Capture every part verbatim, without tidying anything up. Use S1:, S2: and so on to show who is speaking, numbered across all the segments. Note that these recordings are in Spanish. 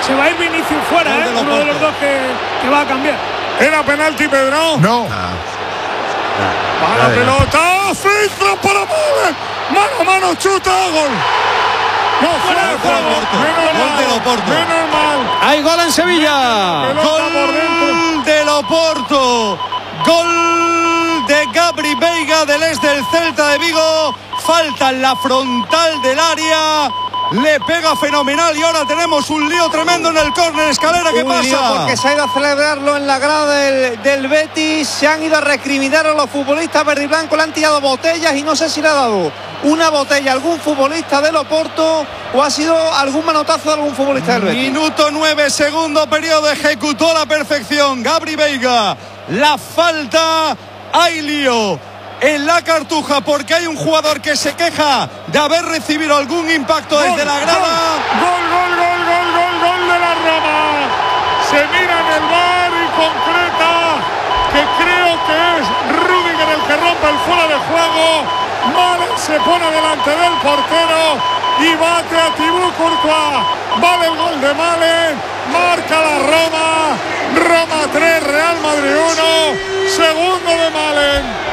S1: se va a ir Vinicius fuera, ¿eh? Uno de los dos que, que va a cambiar.
S2: ¿Era penalti, Pedro?
S3: No.
S2: Ah. Va la pelota, filtra para Malen. Mano a mano, chuta, gol. No, fuera de juego. Menos mal. Menos mal.
S4: Hay gol en Sevilla.
S5: Gol del Oporto. Gol de Gabri Veiga del ex del Celta de Vigo. Falta en la frontal del área. Le pega fenomenal y ahora tenemos un lío tremendo en el córner. Escalera, ¿qué
S6: un
S5: pasa?
S6: Lío porque se ha ido a celebrarlo en la grada del, del Betis. Se han ido a recriminar a los futbolistas verde y blanco. Le han tirado botellas y no sé si le ha dado una botella a algún futbolista del Oporto o ha sido algún manotazo de algún futbolista del Betis.
S5: Minuto nueve, segundo periodo, ejecutó a la perfección Gabri Veiga. La falta, hay lío en la Cartuja porque hay un jugador que se queja de haber recibido algún impacto
S2: gol,
S5: desde la grada.
S2: Gol, gol, gol, gol, gol, gol de la Roma. Se mira en el V A R y concreta que creo que es Rüdiger el que rompe el fuera de juego. Malen se pone delante del portero y bate a Thibaut Courtois. Vale el gol de Malen. Marca la Roma. Roma tres, Real Madrid uno. Segundo de Malen.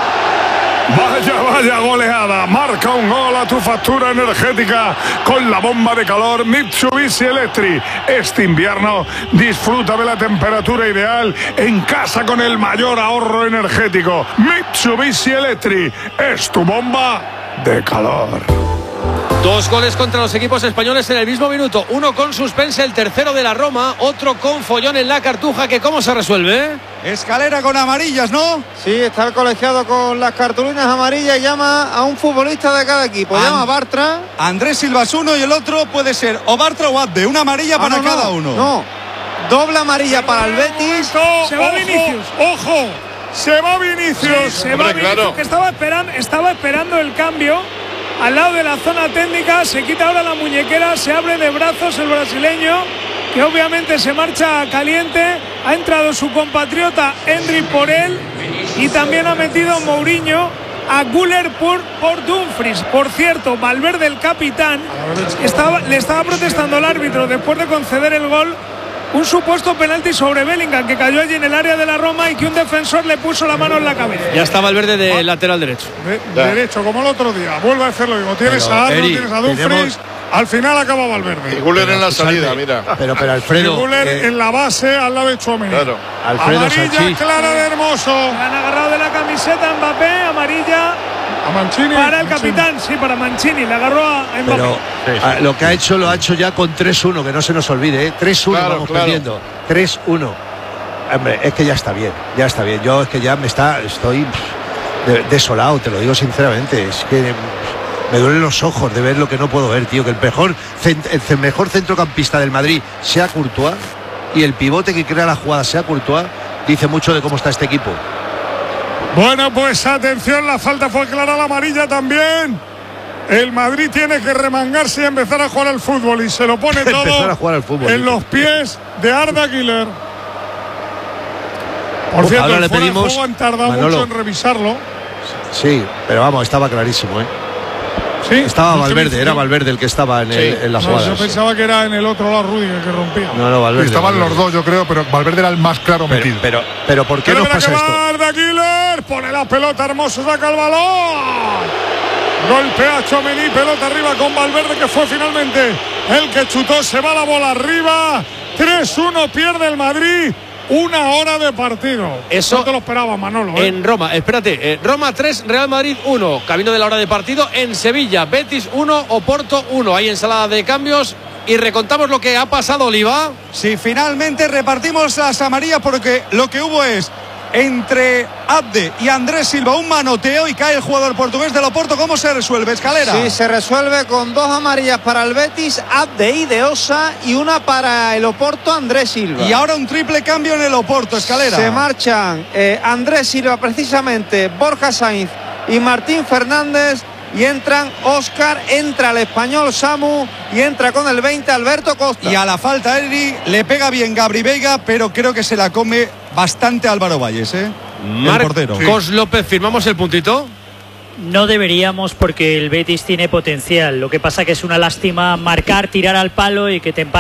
S2: Vaya, vaya goleada. Marca un gol a tu factura energética con la bomba de calor Mitsubishi Electric. Este invierno disfruta de la temperatura ideal en casa con el mayor ahorro energético. Mitsubishi Electric es tu bomba de calor.
S4: Dos goles contra los equipos españoles en el mismo minuto. Uno con suspense, el tercero de la Roma. Otro con follón en la Cartuja. ¿Que cómo se resuelve?
S5: Escalera con amarillas, ¿no?
S6: Sí, está el colegiado con las cartulinas amarillas y llama a un futbolista de cada equipo.
S5: And,
S6: llama a Bartra.
S5: Andrés Silva es uno y el otro puede ser o Bartra o Abde. Una amarilla ah, para
S6: no,
S5: cada
S6: no,
S5: uno.
S6: No, doble amarilla para el Betis.
S2: Se va Vinicius. Ojo, se va Vinicius.
S1: Sí, se va Vinicius, claro. Que estaba esperando, estaba esperando el cambio al lado de la zona técnica. Se quita ahora la muñequera, se abre de brazos el brasileño, que obviamente se marcha caliente. Ha entrado su compatriota Henry por él y también ha metido Mourinho a Güler por, por Dumfries. Por cierto, Valverde, el capitán, estaba, le estaba protestando al árbitro después de conceder el gol un supuesto penalti sobre Bellingham, que cayó allí en el área de la Roma y que un defensor le puso la mano en la cabeza.
S4: Ya está Valverde de ah. lateral derecho.
S2: De, derecho, como el otro día. Vuelve a hacer lo mismo. Tienes pero, a Arno, Eri, tienes a Dumfries. Tenemos... Al final acaba Valverde.
S7: Y Güler en la salida, mira.
S3: Pero, pero Alfredo.
S2: Y Güler eh, en la base al lado de Tchouaméni. Claro.
S3: Alfredo
S2: amarilla
S3: Sanchi.
S2: Clara de Hermoso.
S1: Han agarrado de la camiseta Mbappé, amarilla.
S2: A Mancini.
S1: Para el
S2: Mancini.
S1: capitán, sí, para Mancini. Le agarró a Mbappé.
S3: Pero sí, sí. A, lo que ha hecho lo ha hecho ya con tres uno, que no se nos olvide, ¿eh? tres uno claro, vamos claro. perdiendo. tres uno. Hombre, es que ya está bien, ya está bien. Yo es que ya me está, estoy pff, desolado, te lo digo sinceramente. Es que me duelen los ojos de ver lo que no puedo ver, tío. Que el mejor, el mejor centrocampista del Madrid sea Courtois y el pivote que crea la jugada sea Courtois, dice mucho de cómo está este equipo.
S2: Bueno, pues atención, la falta fue clara, la amarilla también. El Madrid tiene que remangarse y empezar a jugar al fútbol y se lo pone todo
S3: a jugar al fútbol,
S2: en los pies de Arda Güler. Por cierto,
S3: ahora
S2: el
S3: le
S2: fuera
S3: pedimos,
S2: de juego han tardado
S3: Manolo,
S2: mucho en revisarlo.
S3: Sí, pero vamos, estaba clarísimo, ¿eh?
S2: Sí,
S3: estaba Valverde, era Valverde el que estaba en, sí. el, en la jugada.
S2: No, yo pensaba sí. que era en el otro lado Rüdiger que rompía.
S3: No, no, Valverde.
S7: Sí, estaban
S3: Valverde.
S7: los dos, yo creo, pero Valverde era el más claro
S3: pero,
S7: metido.
S3: Pero, pero, ¿por qué
S2: pero
S3: nos pasa esto?
S2: Arda Güler pone la pelota, Hermoso saca el balón. Golpea a Tchouaméni, pelota arriba con Valverde, que fue finalmente el que chutó. Se va la bola arriba. tres uno pierde el Madrid. Una hora de partido.
S4: Eso
S2: no te lo esperaba, Manolo, ¿eh?
S4: En Roma, espérate, eh, Roma tres, Real Madrid uno. Camino de la hora de partido en Sevilla. Betis uno, Oporto uno. Hay ensalada de cambios. Y recontamos lo que ha pasado, Oliva.
S5: Sí, finalmente repartimos las amarillas porque lo que hubo es entre Abde y Andrés Silva un manoteo y cae el jugador portugués del Oporto. ¿Cómo se resuelve, Escalera?
S6: Sí, se resuelve con dos amarillas para el Betis, Abde y De Osa, y una para el Oporto, Andrés Silva.
S5: Y ahora un triple cambio en el Oporto, Escalera.
S6: Se marchan eh, Andrés Silva, precisamente Borja Sainz y Martín Fernández. Y entran Óscar, entra el español Samu y entra con el veinte Alberto Costa.
S5: Y a la falta Eri le pega bien Gabri Veiga, pero creo que se la come bastante Álvaro Valles, ¿eh?
S4: Marcos López, ¿firmamos el puntito?
S8: No deberíamos, porque el Betis tiene potencial. Lo que pasa que es una lástima marcar, tirar al palo y que te empaten.